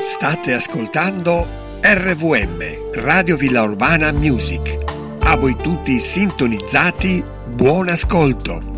State ascoltando RVM, Radio Villa Urbana Music. A voi tutti sintonizzati, buon ascolto.